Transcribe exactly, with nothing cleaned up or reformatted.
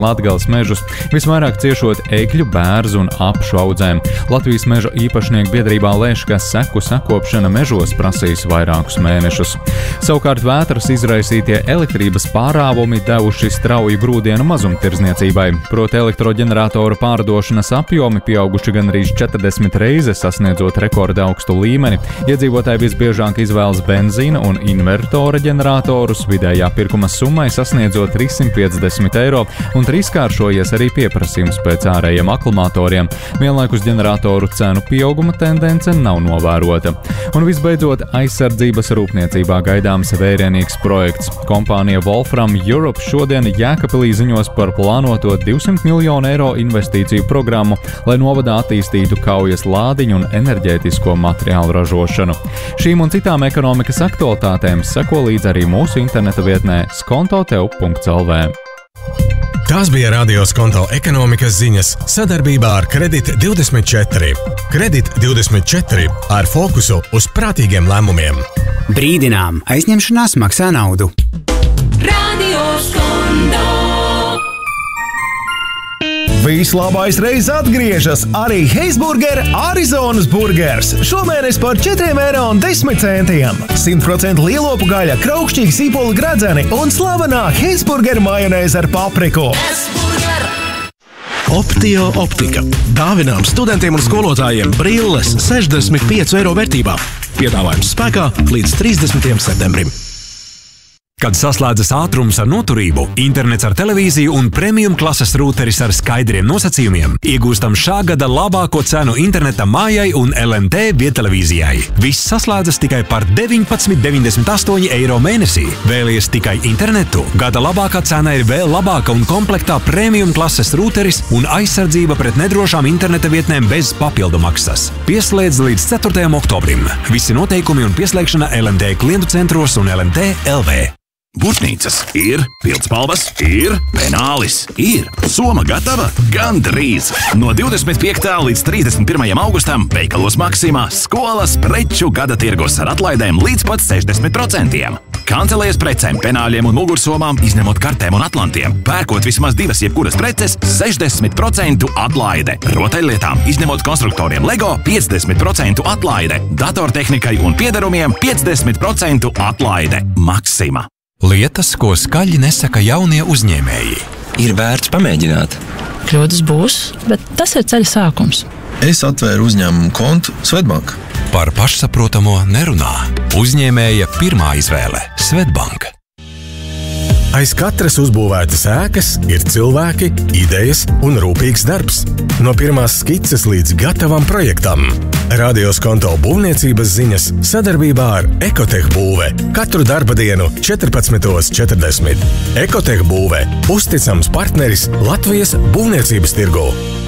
Latgales mežus, visvairāk ciešot egļu, bērzu un apšu audzēm. Latvijas meža īpašnieku biedrībā lēš, ka seku sakopšana mežos prasīs vairākus mēnešus. Savukārt vētras izraisītie elektrības pārāvumi devuši strauju grūdienu mazumtirdzniecībai. Proti elektroģeneratoru pārdošanas apjomi pieauguši gandrīz četrdesmit reizes, sasniedzot rekorda augstu līmeni. Iedzīvotāji visbiežāk izvēlas benzīna un invertora ģeneratorus, vidējā pirkuma summai sasniedzot trīssimt piecdesmit eiro, un trīskāršojies arī pieprasījums pēc ārējiem akumulatoriem. Vienlaikus ģeneratoru cenu pieauguma tendence nav novērota. Un visbeidzot, aizsardzības rūpniecībā gaidāms vērienīgs projekts. Kompānija Wolfram Europe šodien Jēkabpilī ziņos par plānoto divsimt miljonu eiro investīciju programmu, lai novadā attīstītu kaujas lādiņu un enerģētisko materiālu ražošanu. Šīm un citām ekonomikas aktualitātēm seko līdz arī mūsu interneta vietnē skontotev punkts el vē. Tās bija Radio Skonto ekonomikas ziņas sadarbībā ar Kredit divdesmit četri. Kredit divdesmit četri ar fokusu uz prātīgiem lēmumiem. Brīdinām, aizņemšanās maksā naudu. Radio Skonto. Vislabais reiz atgriežas arī Heisburger Arizonas burgers. Šomēnes par četriem eiro un desmit centiem. simt procentu lielopu gaļa, kraukšķīgi sīpoli gradzeni un slavenā Heisburger majonēze ar papriku. Optio optika. Dāvinām studentiem un skolotājiem brilles sešdesmit piecu eiro vērtībā. Piedāvājums spēkā līdz trīsdesmitajam septembrim. Kad saslēdzas ātrums ar noturību, internets ar televīziju un premium klases rūteris ar skaidriem nosacījumiem, iegūstam šā gada labāko cenu interneta mājai un L M T viedtelevīzijai. Viss saslēdzas tikai par deviņpadsmit deviņdesmit astoņi eiro mēnesī. Vēlies tikai internetu? Gada labākā cena ir vēl labāka un komplektā premium klases rūteris un aizsardzība pret nedrošām interneta vietnēm bez papildu maksas. Pieslēdz līdz ceturtajam oktobrim. Visi noteikumi un pieslēgšana L M T klientu centros un L M T punkts L V. Burtnīcas ir, pildspalvas ir, penālis ir. Soma gatava? Gandrīz! No divdesmit piektā līdz trīsdesmit pirmajam augustam veikalos Maksimā skolas preču gada tirgus ar atlaidēm līdz pat sešdesmit procentiem. Kancelējas precēm, penāļiem un mugursomām, izņemot kartēm un atlantiem. Pērkot vismaz divas jebkuras preces, sešdesmit procentu atlaide. Rotaļlietām, izņemot konstruktoriem Lego, piecdesmit procentu atlaide. Datortehnikai un piederumiem piecdesmit procentu atlaide. Maksima. Lietas, ko skaļi nesaka jaunie uzņēmēji. Ir vērts pamēģināt. Kļūdas būs, bet tas ir ceļa sākums. Es atvēru uzņēmumu kontu Svetbank. Par pašsaprotamo nerunā. Uzņēmēja pirmā izvēle – Svetbank. Aiz katras uzbūvētas ēkas ir cilvēki, idejas un rūpīgs darbs. No pirmās skices līdz gatavam projektam. Radio Skonto būvniecības ziņas sadarbībā ar Ekoteh būve. Katru darba dienu četrpadsmit četrdesmit. Ekoteh būve – uzticams partneris Latvijas būvniecības tirgū.